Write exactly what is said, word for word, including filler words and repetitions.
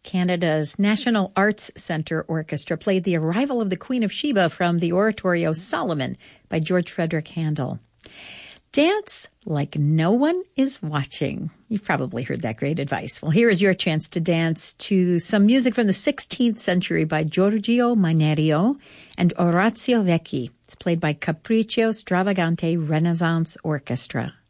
Canada's National Arts Centre Orchestra played The Arrival of the Queen of Sheba from the oratorio Solomon by George Frederick Handel. Dance like no one is watching. You've probably heard that great advice. Well, here is your chance to dance to some music from the sixteenth century by Giorgio Manerio and Orazio Vecchi. It's played by Capriccio Stravagante Renaissance Orchestra.